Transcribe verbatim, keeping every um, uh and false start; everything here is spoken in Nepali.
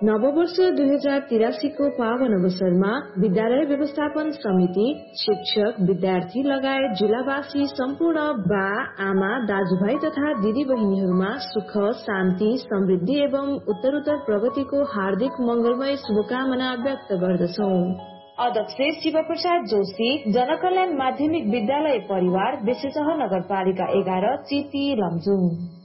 नववर्ष दुई हजार तिरासी को पावन अवसरमा विद्यालय व्यवस्थापन समिति, शिक्षक, विद्यार्थी लगायत जिल्लावासी सम्पूर्ण बा, आमा, दाजुभाइ तथा दिदी बहिनीहरूमा सुख, शान्ति, समृद्धि एवं उत्तरोत्तर प्रगतिको हार्दिक मंगलमय शुभकामना व्यक्त गर्दछौं। अध्यक्ष शिव प्रसाद जोशी, जनकल्याण माध्यमिक विद्यालय परिवार, बेसेसह नगरपालिका एघार, चिती लमजुङ।